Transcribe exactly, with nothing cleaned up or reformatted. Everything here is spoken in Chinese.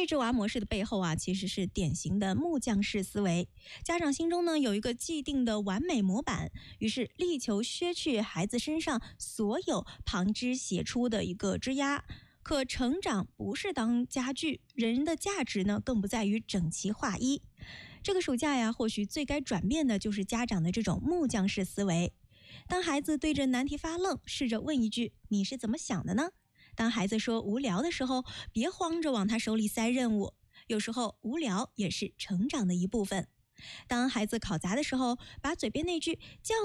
这只娃模式的背后啊，其实是典型的木匠式思维。家长心中呢有一个既定的完美模板，于是力求削去孩子身上所有旁枝斜出的一个枝丫。可成长不是当家具，人的价值呢更不在于整齐划一。这个暑假呀，或许最该转变的就是家长的这种木匠式思维。当孩子对着难题发愣，试着问一句你是怎么想的呢？当孩子说无聊的时候，别慌着往他手里塞任务，有时候无聊也是成长的一部分。当孩子考砸的时候，把嘴边那句叫